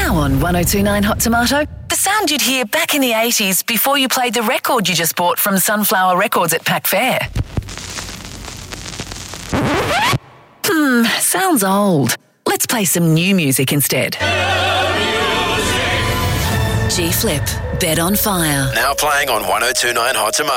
Now on 1029 Hot Tomato, the sound you'd hear back in the 80s before you played the record you just bought from Sunflower Records at Pack Fair. Sounds old. Let's play some new music instead. G-Flip, Bed on Fire. Now playing on 1029 Hot Tomato.